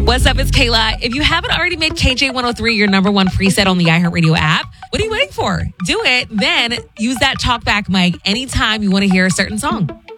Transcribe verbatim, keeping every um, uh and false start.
What's up? It's Kayla. If you haven't already made K J one oh three your number one preset on the iHeartRadio app, what are you waiting for? Do it. Then use that talkback mic anytime you want to hear a certain song.